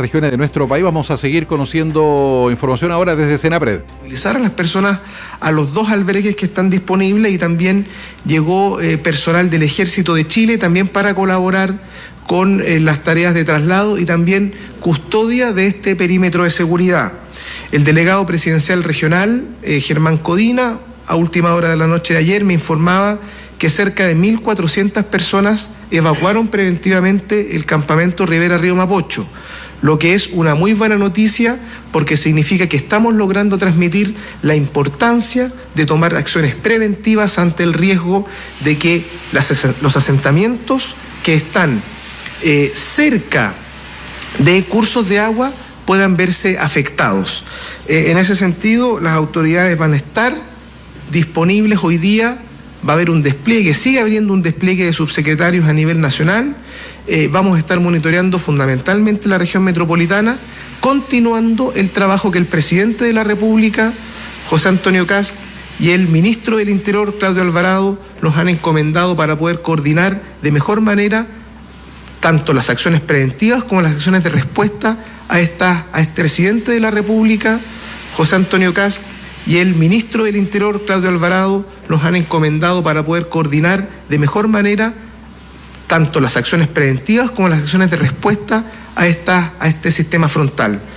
regiones de nuestro país. Vamos a seguir conociendo información ahora desde Senapred. Movilizar a las personas a los 2 albergues que están disponibles, y también llegó personal del Ejército de Chile también para colaborar con las tareas de traslado y también custodia de este perímetro de seguridad. El delegado presidencial regional, Germán Codina, a última hora de la noche de ayer me informaba que cerca de 1.400 personas evacuaron preventivamente el campamento Rivera Río Mapocho, lo que es una muy buena noticia porque significa que estamos logrando transmitir la importancia de tomar acciones preventivas ante el riesgo de que los asentamientos que están cerca de cursos de agua puedan verse afectados. En ese sentido, las autoridades van a estar disponibles hoy día. Va a haber un despliegue, sigue habiendo un despliegue de subsecretarios a nivel nacional. Vamos a estar monitoreando fundamentalmente la región metropolitana, continuando el trabajo que el presidente de la República, José Antonio Kast, y el ministro del Interior, Claudio Alvarado, nos han encomendado para poder coordinar de mejor manera tanto las acciones preventivas como las acciones de respuesta a este presidente de la República, José Antonio Kast, y el ministro del Interior, Claudio Alvarado, nos han encomendado para poder coordinar de mejor manera tanto las acciones preventivas como las acciones de respuesta a este sistema frontal.